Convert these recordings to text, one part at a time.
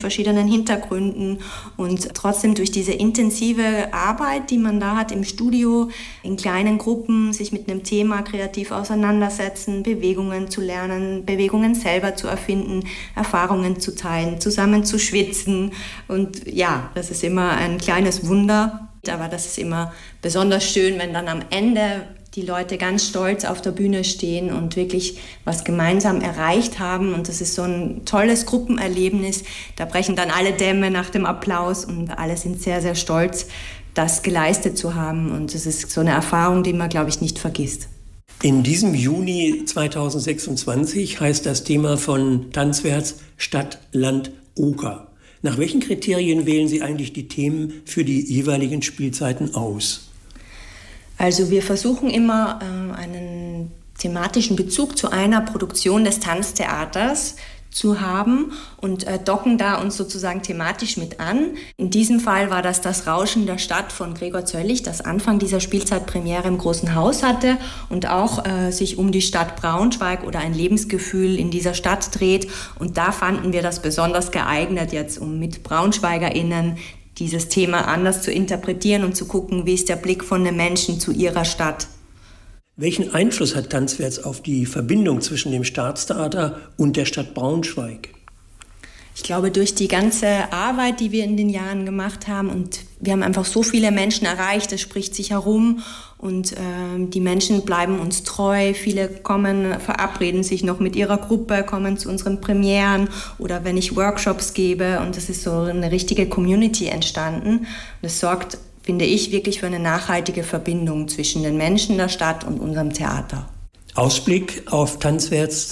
verschiedenen Hintergründen und trotzdem durch diese intensive Arbeit, die man da hat im Studio, in kleinen Gruppen, sich mit einem Thema kreativ auseinandersetzen, Bewegungen zu lernen, Bewegungen selber zu erfinden, Erfahrungen zu teilen, zusammen zu schwitzen. Und ja, das ist immer ein kleines Wunder, aber das ist immer besonders schön, wenn dann am Ende die Leute ganz stolz auf der Bühne stehen und wirklich was gemeinsam erreicht haben. Und das ist so ein tolles Gruppenerlebnis. Da brechen dann alle Dämme nach dem Applaus und alle sind sehr, sehr stolz, das geleistet zu haben. Und das ist so eine Erfahrung, die man, glaube ich, nicht vergisst. In diesem Juni 2026 heißt das Thema von Tanzwärts Stadt, Land, Oker. Nach welchen Kriterien wählen Sie eigentlich die Themen für die jeweiligen Spielzeiten aus? Also wir versuchen immer einen thematischen Bezug zu einer Produktion des Tanztheaters zu haben und docken da uns sozusagen thematisch mit an. In diesem Fall war das Rauschen der Stadt von Gregor Zöllig, das Anfang dieser Spielzeitpremiere im Großen Haus hatte und auch sich um die Stadt Braunschweig oder ein Lebensgefühl in dieser Stadt dreht. Und da fanden wir das besonders geeignet jetzt, um mit BraunschweigerInnen dieses Thema anders zu interpretieren und zu gucken, wie ist der Blick von den Menschen zu ihrer Stadt. Welchen Einfluss hat Tanzwärts auf die Verbindung zwischen dem Staatstheater und der Stadt Braunschweig? Ich glaube, durch die ganze Arbeit, die wir in den Jahren gemacht haben, und wir haben einfach so viele Menschen erreicht, es spricht sich herum und die Menschen bleiben uns treu. Viele kommen, verabreden sich noch mit ihrer Gruppe, kommen zu unseren Premieren oder wenn ich Workshops gebe, und es ist so eine richtige Community entstanden. Und das sorgt, finde ich, wirklich für eine nachhaltige Verbindung zwischen den Menschen der Stadt und unserem Theater. Ausblick auf Tanzwärts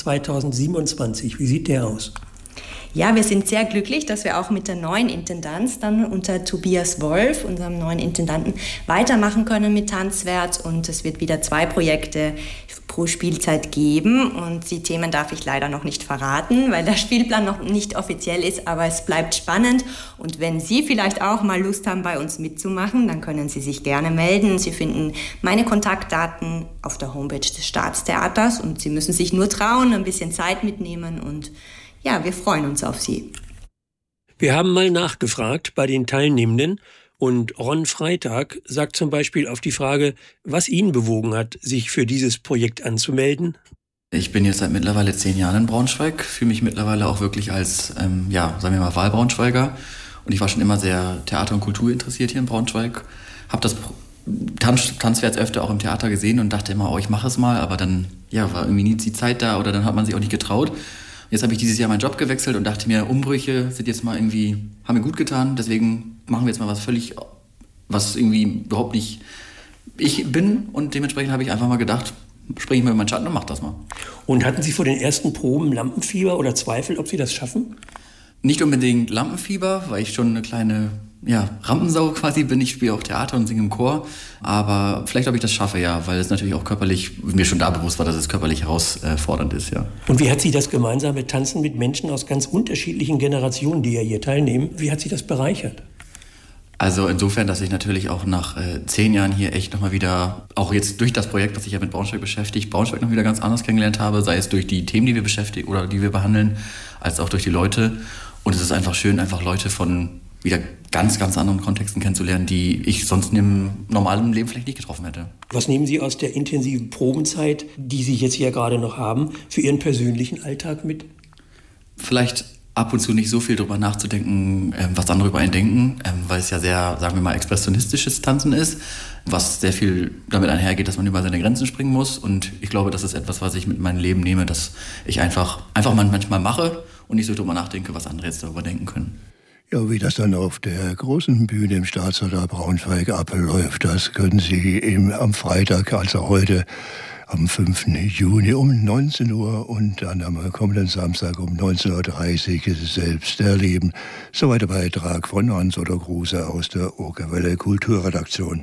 2027, wie sieht der aus? Ja, wir sind sehr glücklich, dass wir auch mit der neuen Intendanz dann unter Tobias Wolf, unserem neuen Intendanten, weitermachen können mit Tanzwärts. Und es wird wieder 2 Projekte pro Spielzeit geben. Und die Themen darf ich leider noch nicht verraten, weil der Spielplan noch nicht offiziell ist. Aber es bleibt spannend. Und wenn Sie vielleicht auch mal Lust haben, bei uns mitzumachen, dann können Sie sich gerne melden. Sie finden meine Kontaktdaten auf der Homepage des Staatstheaters. Und Sie müssen sich nur trauen, ein bisschen Zeit mitnehmen und ja, wir freuen uns auf Sie. Wir haben mal nachgefragt bei den Teilnehmenden und Ron Freitag sagt zum Beispiel auf die Frage, was ihn bewogen hat, sich für dieses Projekt anzumelden. Ich bin jetzt seit mittlerweile 10 Jahren in Braunschweig, fühle mich mittlerweile auch wirklich als, sagen wir mal, Wahlbraunschweiger. Und ich war schon immer sehr Theater und Kultur interessiert hier in Braunschweig. Habe das Tanzwärts öfter auch im Theater gesehen und dachte immer, ich mache es mal. Aber dann war irgendwie nie die Zeit da oder dann hat man sich auch nicht getraut. Jetzt habe ich dieses Jahr meinen Job gewechselt und dachte mir, Umbrüche sind jetzt mal irgendwie, haben mir gut getan, deswegen machen wir jetzt mal was irgendwie überhaupt nicht ich bin und dementsprechend habe ich einfach mal gedacht, springe ich mal über meinen Schatten und mach das mal. Und hatten Sie vor den ersten Proben Lampenfieber oder Zweifel, ob Sie das schaffen? Nicht unbedingt Lampenfieber, weil ich schon eine kleine Rampensau quasi bin. Ich spiele auch Theater und singe im Chor. Aber vielleicht, ob ich das schaffe, weil es natürlich auch körperlich, mir schon da bewusst war, dass es körperlich herausfordernd ist, ja. Und wie hat Sie das gemeinsame Tanzen mit Menschen aus ganz unterschiedlichen Generationen, die ja hier teilnehmen, wie hat Sie das bereichert? Also insofern, dass ich natürlich auch nach 10 Jahren hier echt nochmal wieder, auch jetzt durch das Projekt, das sich ja mit Braunschweig beschäftigt, Braunschweig noch wieder ganz anders kennengelernt habe, sei es durch die Themen, die wir beschäftigen oder die wir behandeln, als auch durch die Leute. Und es ist einfach schön, einfach Leute von wieder ganz, ganz anderen Kontexten kennenzulernen, die ich sonst im normalen Leben vielleicht nicht getroffen hätte. Was nehmen Sie aus der intensiven Probenzeit, die Sie jetzt ja gerade noch haben, für Ihren persönlichen Alltag mit? Vielleicht ab und zu nicht so viel darüber nachzudenken, was andere über einen denken, weil es ja sehr, sagen wir mal, expressionistisches Tanzen ist, was sehr viel damit einhergeht, dass man über seine Grenzen springen muss. Und ich glaube, das ist etwas, was ich mit meinem Leben nehme, dass ich einfach manchmal mache und nicht so darüber nachdenke, was andere jetzt darüber denken können. Ja, wie das dann auf der großen Bühne im Staatstheater Braunschweig abläuft, das können Sie am Freitag, also heute, am 5. Juni um 19 Uhr und dann am kommenden Samstag um 19.30 Uhr selbst erleben. Soweit der Beitrag von Hans-Otto Kruse aus der Okerwelle Kulturredaktion.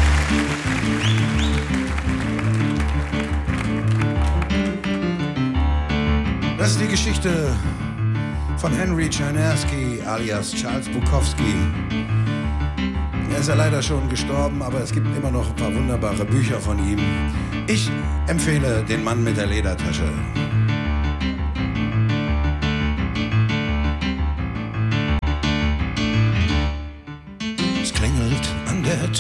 Das ist die Geschichte von Henry Czerniawski alias Charles Bukowski. Er ist ja leider schon gestorben, aber es gibt immer noch ein paar wunderbare Bücher von ihm. Ich empfehle Den Mann mit der Ledertasche. get